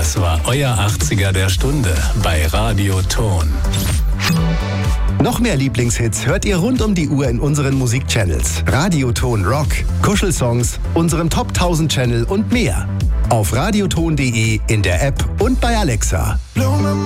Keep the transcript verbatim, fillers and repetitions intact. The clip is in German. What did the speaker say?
Das war euer achtziger der Stunde bei Radio Ton. Noch mehr Lieblingshits hört ihr rund um die Uhr in unseren Musikchannels. Radioton Rock, Kuschelsongs, unserem Top tausend Channel und mehr. Auf radioton punkt de, in der App und bei Alexa.